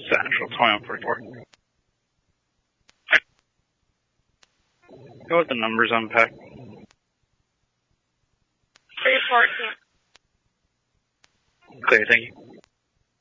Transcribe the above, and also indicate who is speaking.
Speaker 1: Central 2144. Go with the numbers on pack.
Speaker 2: Report.
Speaker 1: Clear, thank you.